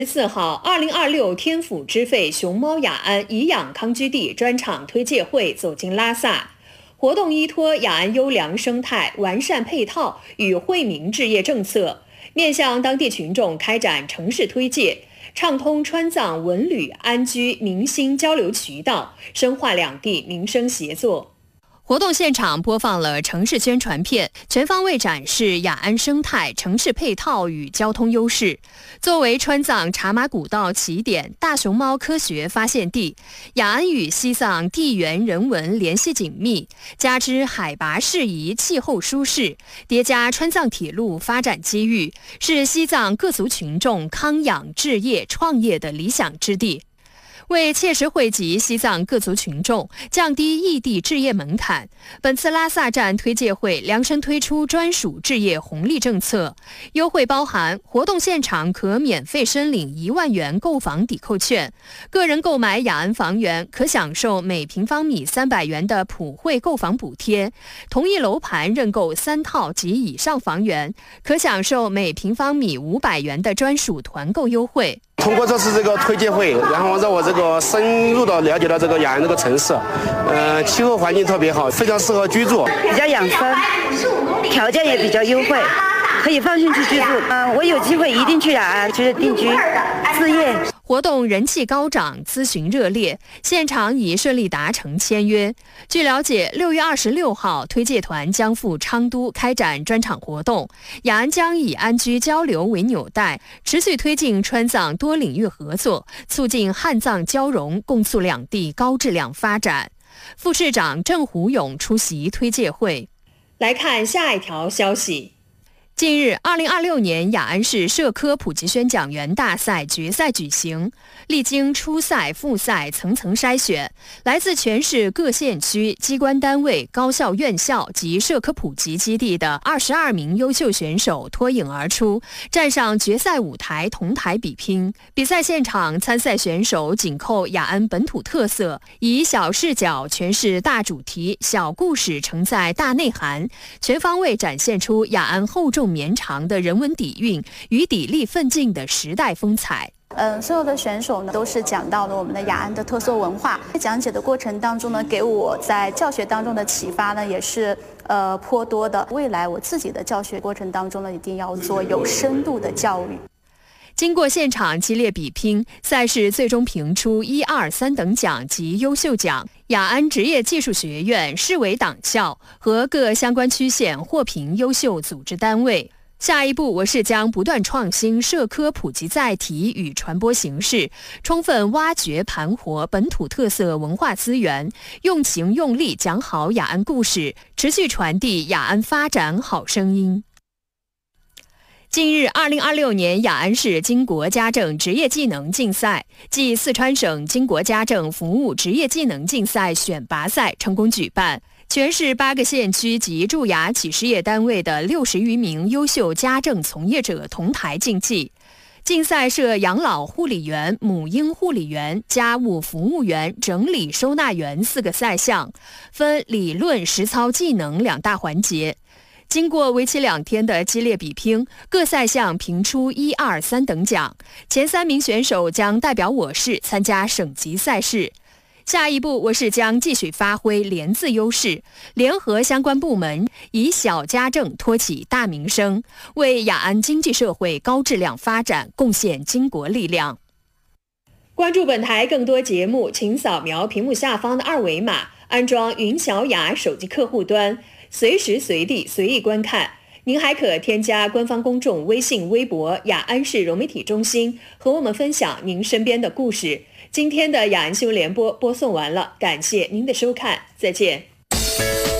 4号，2026天府之肺熊猫雅安颐养康居地专场推介会走进拉萨。活动依托雅安优良生态、完善配套与惠民置业政策，面向当地群众开展城市推介，畅通川藏文旅安居民心交流渠道，深化两地民生协作。活动现场播放了城市宣传片，全方位展示雅安生态、城市配套与交通优势。作为川藏茶马古道起点、大熊猫科学发现地，雅安与西藏地缘人文联系紧密，加之海拔适宜、气候舒适，叠加川藏铁路发展机遇，是西藏各族群众康养置业、创业的理想之地。为切实惠及西藏各族群众，降低异地置业门槛，本次拉萨站推介会量身推出专属置业红利政策，优惠包含活动现场可免费申领1万元购房抵扣券，个人购买雅安房源可享受每平方米300元的普惠购房补贴，同一楼盘认购3套及以上房源，可享受每平方米500元的专属团购优惠。 通过这次这个推介会，然后让我这个深入的了解到这个雅安这个城市，气候环境特别好，非常适合居住， 比较养生，条件也比较优惠，可以放心去居住。我有机会一定去雅安，就是定居置业。 活动人气高涨，咨询热烈，现场已顺利达成签约。据了解，6月26号，推介团将赴昌都开展专场活动，雅安将以安居交流为纽带，持续推进川藏多领域合作，促进汉藏交融，共促两地高质量发展。副市长郑虎勇出席推介会。来看下一条消息。近日，2026年雅安市社科普及宣讲员大赛决赛举行，历经初赛、复赛层层筛选，来自全市各县区、机关单位、高校院校及社科普及基地的22名优秀选手脱颖而出，站上决赛舞台同台比拼。比赛现场，参赛选手紧扣雅安本土特色，以小视角诠释大主题，小故事承载大内涵，全方位展现出雅安厚重绵长的人文底蕴与砥砺奋进的时代风采。 所有的选手呢都是讲到了我们的雅安的特色文化。在讲解的过程当中呢，给我在教学当中的启发呢也是颇多的。未来我自己的教学过程当中呢，一定要做有深度的教育。经过现场激烈比拼，赛事最终评出1、2、3等奖及优秀奖。雅安职业技术学院、市委党校和各相关区县获评优秀组织单位。下一步，我市将不断创新社科普及载体与传播形式，充分挖掘盘活本土特色文化资源，用情用力讲好雅安故事，持续传递雅安发展好声音。近日，2026年雅安市经国家政职业技能竞赛暨四川省经国家政服务职业技能竞赛选拔赛成功举办，全市8个县区及驻雅企事业单位的60余名优秀家政从业者同台竞技。竞赛设养老护理员、母婴护理员、家务服务员、整理收纳员4个赛项，分理论、实操技能2大环节。经过为期2天的激烈比拼，各赛项评出1、2、3等奖，前3名选手将代表我市参加省级赛事。下一步，我市将继续发挥联字优势，联合相关部门，以小家政托起大民生，为雅安经济社会高质量发展贡献巾帼力量。关注本台更多节目，请扫描屏幕下方的2维码，安装云小雅手机客户端，随时随地随意观看。您还可添加官方公众微信、微博雅安市融媒体中心，和我们分享您身边的故事。今天的雅安新闻联播播送完了，感谢您的收看，再见。